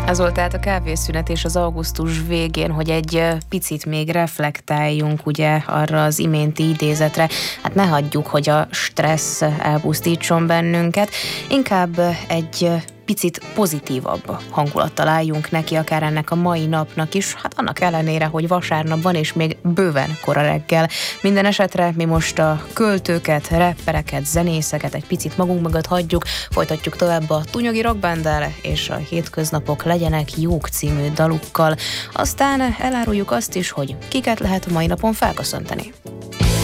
Ez volt tehát a kávészünet és az augusztus végén, hogy egy picit még reflektáljunk ugye arra az iménti idézetre. Hát ne hagyjuk, hogy a stressz elpusztítson bennünket, inkább egy picit pozitívabb hangulattal álljunk neki akár ennek a mai napnak is, hát annak ellenére, hogy vasárnap van és még bőven kora reggel. Minden esetre mi most a költőket, rappereket, zenészeket egy picit magunk mögött hagyjuk, folytatjuk tovább a Túnyagi Rockbanddel és a Hétköznapok legyenek jók című dalukkal. Aztán eláruljuk azt is, hogy kiket lehet a mai napon felköszönteni.